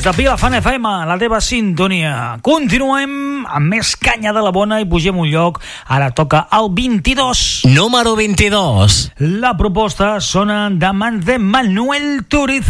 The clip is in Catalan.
de Vilafant FM, la teva sintonia. Continuem amb més canya de la bona i pugem un lloc. Ara toca el 22. Número 22. La proposta sona de mans de Manuel Turizo.